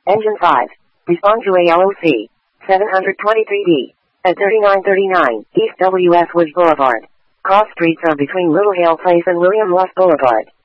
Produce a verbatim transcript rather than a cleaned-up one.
Engine five. Respond to A L O C. seven twenty-three D. At thirty-nine thirty-nine East W S Woods Boulevard. Cross streets are between Little Hale Place and William Ross Boulevard.